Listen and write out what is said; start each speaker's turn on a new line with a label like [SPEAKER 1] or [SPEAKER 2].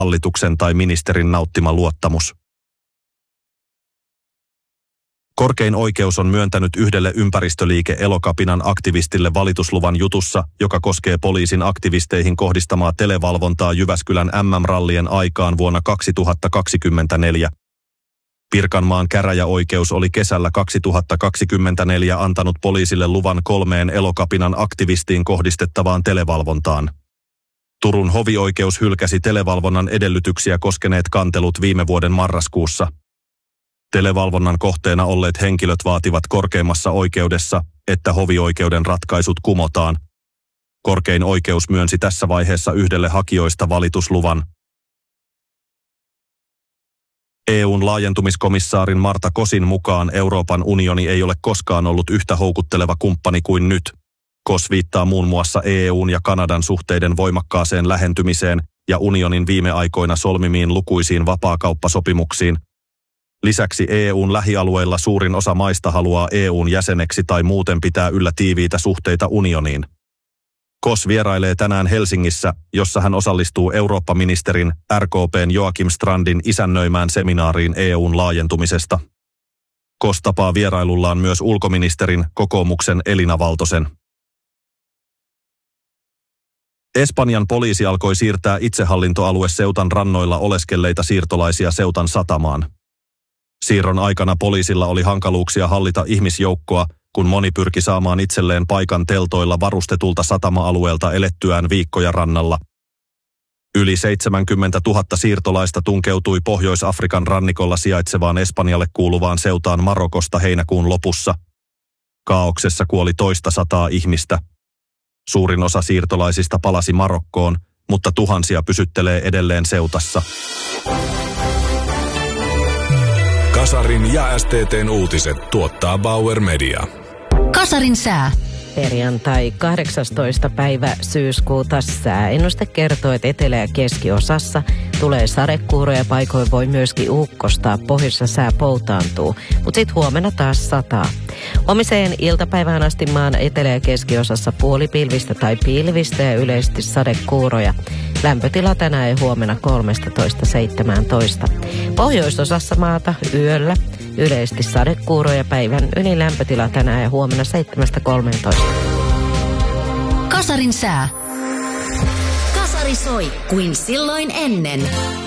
[SPEAKER 1] hallituksen tai ministerin nauttima luottamus. Korkein oikeus on myöntänyt yhdelle ympäristöliike Elokapinan aktivistille valitusluvan jutussa, joka koskee poliisin aktivisteihin kohdistamaa televalvontaa Jyväskylän MM-rallien aikaan vuonna 2024. Pirkanmaan käräjäoikeus oli kesällä 2024 antanut poliisille luvan 3 Elokapinan aktivistiin kohdistettavaan televalvontaan. Turun hovioikeus hylkäsi televalvonnan edellytyksiä koskeneet kantelut viime vuoden marraskuussa. Televalvonnan kohteena olleet henkilöt vaativat korkeimmassa oikeudessa, että hovioikeuden ratkaisut kumotaan. Korkein oikeus myönsi tässä vaiheessa yhdelle hakijoista valitusluvan. EU:n laajentumiskomissaarin Marta Kosin mukaan Euroopan unioni ei ole koskaan ollut yhtä houkutteleva kumppani kuin nyt. Kos viittaa muun muassa EU:n ja Kanadan suhteiden voimakkaaseen lähentymiseen ja unionin viime aikoina solmimiin lukuisiin vapaakauppasopimuksiin. Lisäksi EU:n lähialueilla suurin osa maista haluaa EU:n jäseneksi tai muuten pitää yllä tiiviitä suhteita unioniin. Kos vierailee tänään Helsingissä, jossa hän osallistuu Eurooppa-ministerin RKP:n Joakim Strandin isännöimään seminaariin EU:n laajentumisesta. Kos tapaa vierailullaan myös ulkoministerin kokoomuksen Elina Valtosen. Espanjan poliisi alkoi siirtää itsehallintoalue Ceutan rannoilla oleskelleita siirtolaisia Ceutan satamaan. Siirron aikana poliisilla oli hankaluuksia hallita ihmisjoukkoa, kun moni pyrki saamaan itselleen paikan teltoilla varustetulta satama-alueelta elettyään viikkoja rannalla. Yli 70 000 siirtolaista tunkeutui Pohjois-Afrikan rannikolla sijaitsevaan Espanjalle kuuluvaan Ceutaan Marokosta heinäkuun lopussa. Kaauksessa kuoli toista sataa ihmistä. Suurin osa siirtolaisista palasi Marokkoon, mutta tuhansia pysyttelee edelleen Ceutassa.
[SPEAKER 2] Kasarin ja STT:n uutiset tuottaa Bauer Media.
[SPEAKER 3] Kasarin sää.
[SPEAKER 4] Perjantai 18. päivä syyskuuta sääennuste kertoo, että etelä- ja keskiosassa tulee sadekuuroja, paikoin voi myöskin ukkostaa, pohjoisessa sää poutaantuu, mutta sitten huomenna taas sataa. Huomiseen iltapäivään asti maan etelä- ja keskiosassa puolipilvistä tai pilvistä ja yleisesti sadekuuroja. Lämpötila tänään ja huomenna 13-17. Pohjoisosassa maata yöllä yleisesti sadekuuroja, päivän yli lämpötila tänään ja huomenna 7-13.
[SPEAKER 3] Kasarin sää. Kasari soi kuin silloin ennen.